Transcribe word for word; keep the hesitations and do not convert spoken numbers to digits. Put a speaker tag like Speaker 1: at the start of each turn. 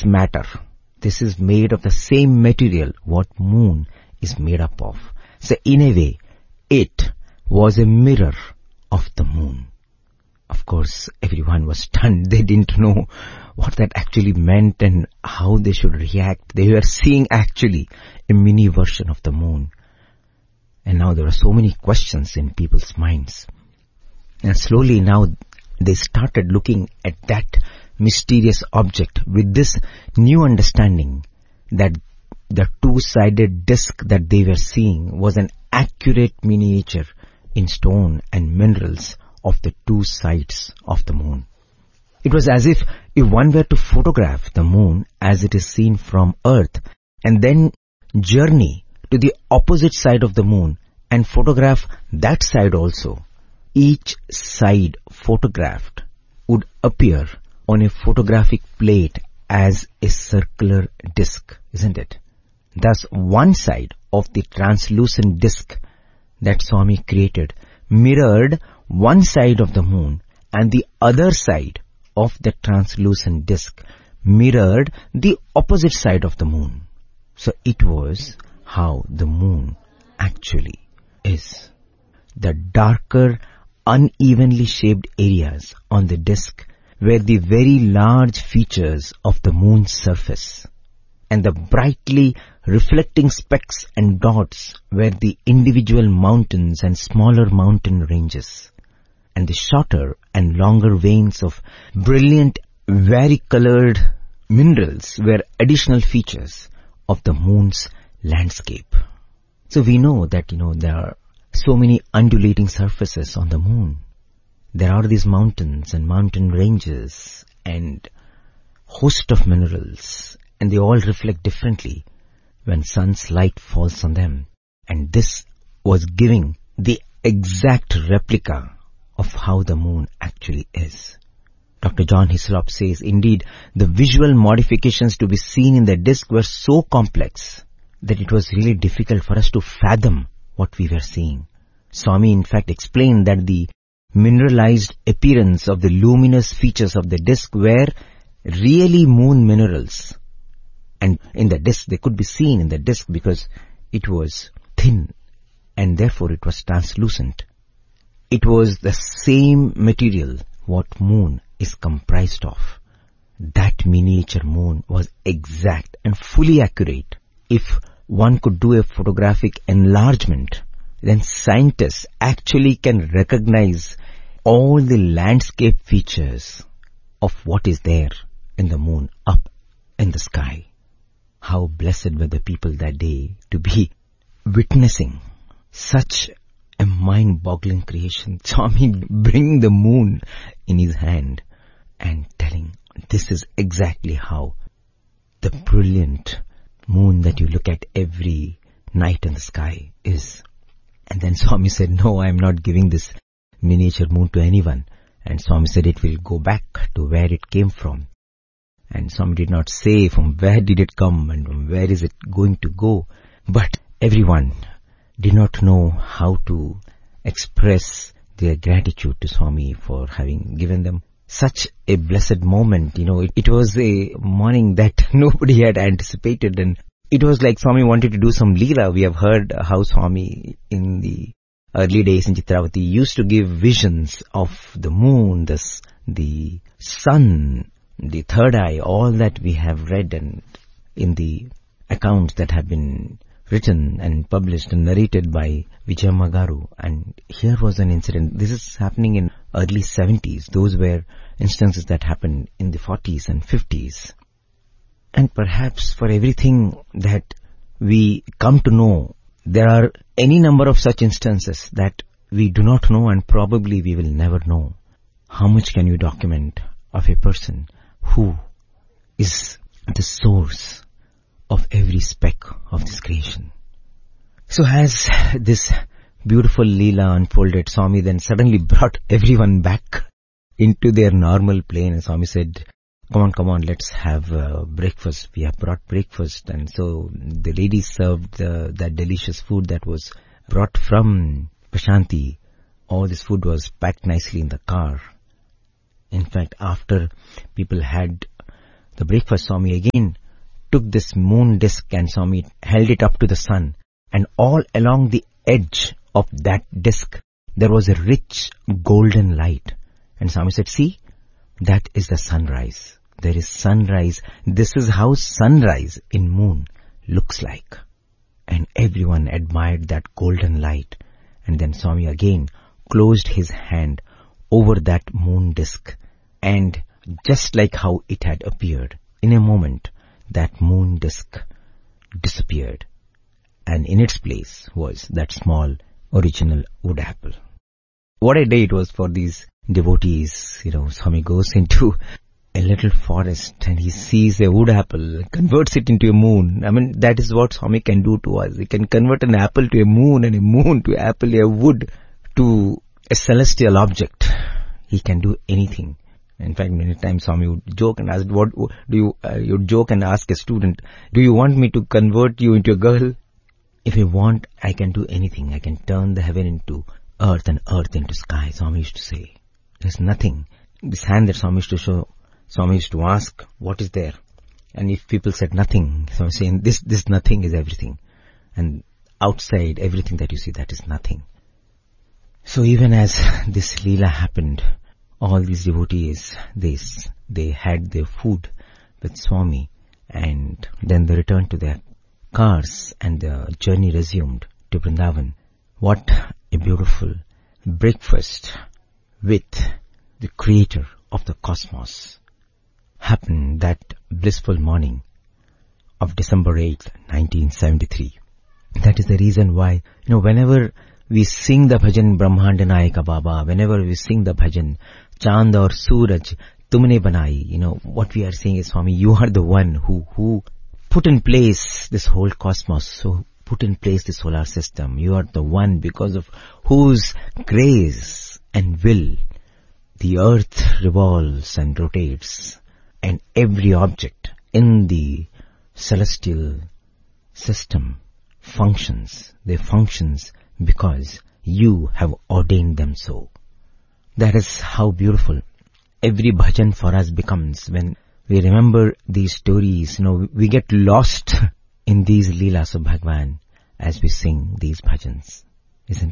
Speaker 1: this matter. This is made of the same material what moon is made up of. So in a way, it was a mirror of the moon. Of course, everyone was stunned. They didn't know what that actually meant and how they should react. They were seeing actually a mini version of the moon. And now there are so many questions in people's minds. And slowly now they started looking at that mysterious object with this new understanding that the two-sided disc that they were seeing was an accurate miniature in stone and minerals of the two sides of the moon. It was as if if one were to photograph the moon as it is seen from Earth and then journey to the opposite side of the moon and photograph that side also, each side photographed would appear on a photographic plate as a circular disc, isn't it? Thus, one side of the translucent disc that Swami created mirrored one side of the moon, and the other side of the translucent disc mirrored the opposite side of the moon. So it was how the moon actually is. The darker, unevenly shaped areas on the disc were the very large features of the moon's surface, and the brightly reflecting specks and dots were the individual mountains and smaller mountain ranges, and the shorter and longer veins of brilliant varicolored minerals were additional features of the moon's landscape. So we know that, you know, there are so many undulating surfaces on the moon. There are these mountains and mountain ranges and host of minerals, and they all reflect differently when sun's light falls on them. And this was giving the exact replica of how the moon actually is. Doctor John Hislop says, indeed, the visual modifications to be seen in the disk were so complex that it was really difficult for us to fathom what we were seeing. Swami in fact explained that the mineralized appearance of the luminous features of the disk were really moon minerals. And in the disk, they could be seen in the disk because it was thin and therefore it was translucent. It was the same material what moon is comprised of. That miniature moon was exact and fully accurate. If one could do a photographic enlargement, then scientists actually can recognize all the landscape features of what is there in the moon up in the sky. How blessed were the people that day to be witnessing such a mind-boggling creation. Swami bringing the moon in his hand and telling, this is exactly how the brilliant moon that you look at every night in the sky is. And then Swami said, no, I am not giving this miniature moon to anyone. And Swami said it will go back to where it came from. And Swami did not say from where did it come and from where is it going to go. But everyone did not know how to express their gratitude to Swami for having given them such a blessed moment. You know, it, it was a morning that nobody had anticipated, and it was like Swami wanted to do some Leela. We have heard how Swami in the early days in Chitravati used to give visions of the moon, the, the sun, the third eye, all that we have read and in the accounts that have been written and published and narrated by Vijayamma Garu. And here was an incident. This is happening in early seventies. Those were instances that happened in the forties and fifties. And perhaps for everything that we come to know, there are any number of such instances that we do not know and probably we will never know. How much can you document of a person who is the source of every speck of this creation? So as this beautiful Leela unfolded, Swami then suddenly brought everyone back into their normal plane. And Swami said, come on, come on, let's have uh, breakfast. We have brought breakfast. And so the ladies served uh, that delicious food that was brought from Prashanti. All this food was packed nicely in the car. In fact, after people had the breakfast, Swami again took this moon disk and Swami held it up to the sun, and all along the edge of that disk there was a rich golden light. And Swami said, see, that is the sunrise. There is sunrise. This is how sunrise in moon looks like. And everyone admired that golden light. And then Swami again closed his hand over that moon disk, and just like how it had appeared, in a moment that moon disk disappeared, and in its place was that small original wood apple. What a day it was for these devotees. You know, Swami goes into a little forest and he sees a wood apple, converts it into a moon. I mean, that is what Swami can do to us. He can convert an apple to a moon, and a moon to apple, a wood to a celestial object. He can do anything. In fact, many times Swami would joke and ask, what do you, uh, you would joke and ask a student, do you want me to convert you into a girl? If you want, I can do anything. I can turn the heaven into earth and earth into sky, Swami used to say. There's nothing. This hand that Swami used to show, Swami used to ask, what is there? And if people said nothing, Swami was saying, this, this nothing is everything. And outside, everything that you see, that is nothing. So even as this Leela happened, all these devotees, they, they had their food with Swami, and then they returned to their cars and the journey resumed to Vrindavan. What a beautiful breakfast with the creator of the cosmos happened that blissful morning of December eighth, nineteen seventy-three. That is the reason why, you know, whenever we sing the bhajan Brahmanda Nayaka Baba, whenever we sing the bhajan Chand aur Suraj Tumne Banai, you know, what we are saying is, Swami, you are the one who, who put in place this whole cosmos, so put in place the solar system. You are the one because of whose grace and will the earth revolves and rotates, and every object in the celestial system functions. They functions because you have ordained them so. That is how beautiful every bhajan for us becomes when we remember these stories. You know, we get lost in these Leelas of Bhagwan as we sing these bhajans, isn't it?